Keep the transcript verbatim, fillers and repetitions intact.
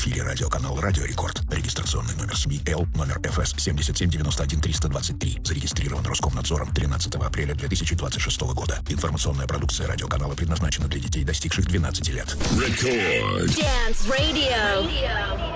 эфире радиоканал «Радио Рекорд». Регистрационный номер СМИ Л, номер эф эс семь семь девять один три два три. Зарегистрирован Роскомнадзором тринадцатого апреля две тысячи двадцать шестого года. Информационная продукция радиоканала предназначена для детей, достигших двенадцати лет. Record. Dance Radio.